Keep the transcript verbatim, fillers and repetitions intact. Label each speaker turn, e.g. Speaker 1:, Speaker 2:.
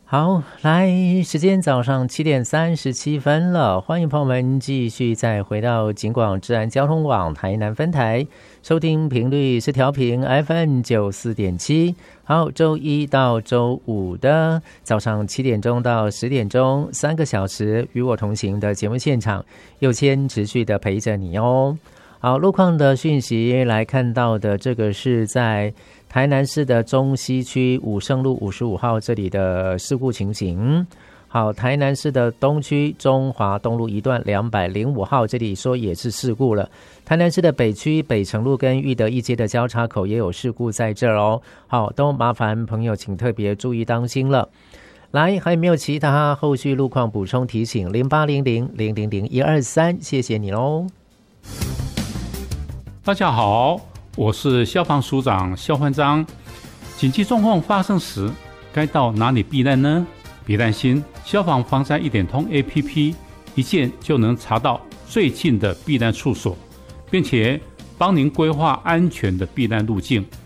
Speaker 1: 好，来，时间早上七点三十七分了，欢迎朋友们继续再回到警广治安交通网台南分台，收听频率是调频 F M 九四点七。好，周一到周五的早上七点钟到十点钟，三个小时与我同行的节目现场，佑谦持续的陪着你哦。好，路况的讯息来看到的，这个是在台南市的中西区武圣路五十五号这里的事故情形。好，台南市的东区中华东路一段两百零五号这里说也是事故了。台南市的北区北城路跟裕德一街的交叉口也有事故在这儿哦。好，都麻烦朋友请特别注意当心了。来，还有没有其他后续路况补充提醒？零八零零零零零一二三，谢谢你喽。
Speaker 2: 大家好，我是消防署长肖焕章。紧急状况发生时，该到哪里避难呢？别担心，消防防灾一点通 A P P 一键就能查到最近的避难处所，并且帮您规划安全的避难路径。